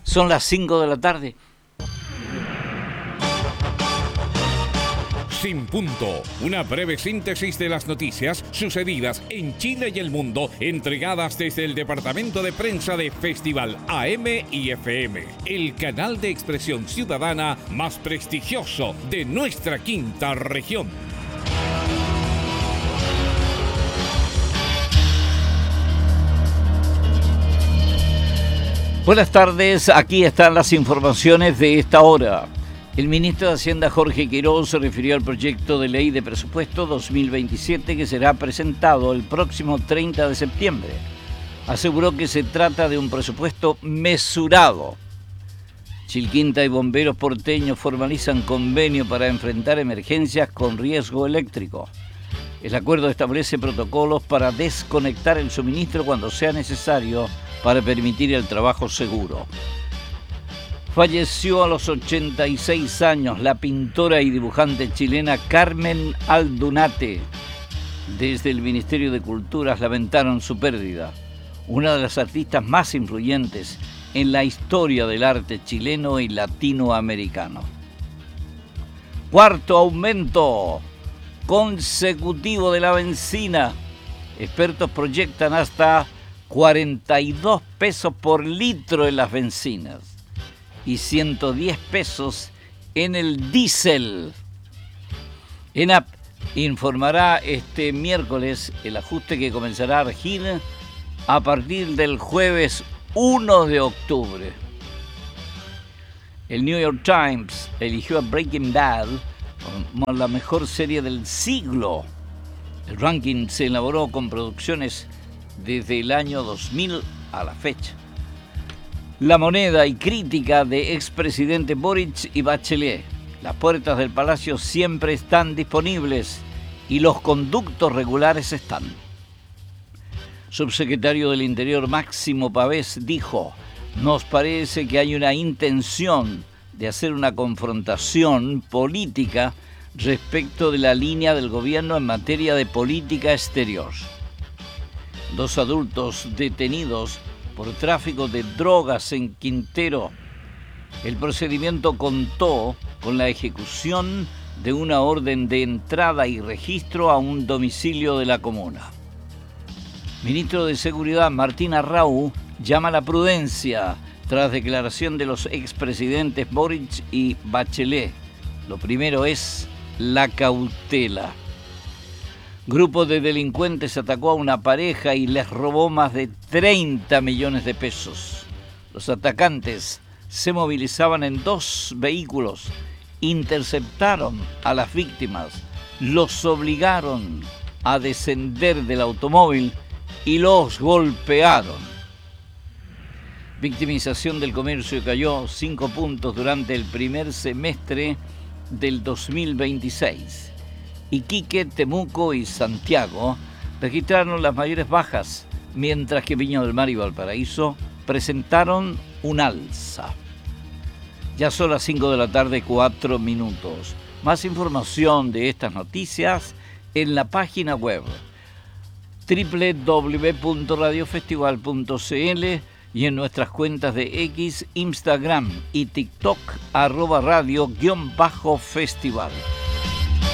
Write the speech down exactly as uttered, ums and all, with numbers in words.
Son las cinco de la tarde. Sin Punto, una breve síntesis de las noticias sucedidas en Chile y el mundo, entregadas desde el departamento de prensa de Festival A M y F M, el canal de expresión ciudadana más prestigioso de nuestra quinta región. Buenas tardes, aquí están las informaciones de esta hora. El ministro de Hacienda Jorge Quirós se refirió al proyecto de ley de presupuesto dos mil veintisiete que será presentado el próximo treinta de septiembre. Aseguró que se trata de un presupuesto mesurado. Chilquinta y bomberos porteños formalizan convenio para enfrentar emergencias con riesgo eléctrico. El acuerdo establece protocolos para desconectar el suministro cuando sea necesario para permitir el trabajo seguro. Falleció a los ochenta y seis años la pintora y dibujante chilena Carmen Aldunate. Desde el Ministerio de Culturas lamentaron su pérdida, una de las artistas más influyentes en la historia del arte chileno y latinoamericano. Cuarto aumento consecutivo de la benzina. Expertos proyectan hasta cuarenta y dos pesos por litro en las bencinas y ciento diez pesos en el diésel. ENAP informará este miércoles el ajuste que comenzará a regir a partir del jueves primero de octubre. El New York Times eligió a Breaking Bad como la mejor serie del siglo. El ranking se elaboró con producciones desde el año dos mil a la fecha. La Moneda y crítica de expresidente Boric y Bachelet. Las puertas del Palacio siempre están disponibles y los conductos regulares están. Subsecretario del Interior Máximo Pavés dijo: nos parece que hay una intención de hacer una confrontación política respecto de la línea del gobierno en materia de política exterior. Dos adultos detenidos por tráfico de drogas en Quintero. El procedimiento contó con la ejecución de una orden de entrada y registro a un domicilio de la comuna. Ministro de Seguridad Martín Arrau llama a la prudencia tras declaración de los expresidentes Boric y Bachelet. Lo primero es la cautela. Grupo de delincuentes atacó a una pareja y les robó más de treinta millones de pesos. Los atacantes se movilizaban en dos vehículos, interceptaron a las víctimas, los obligaron a descender del automóvil y los golpearon. Victimización del comercio cayó cinco puntos durante el primer semestre del dos mil veintiséis. Iquique, Temuco y Santiago registraron las mayores bajas, mientras que Viña del Mar y Valparaíso presentaron un alza. Ya son las cinco de la tarde, cuatro minutos. Más información de estas noticias en la página web doble u doble u doble u punto radio festival punto c l y en nuestras cuentas de X, Instagram y TikTok, arroba radio guión bajo festival.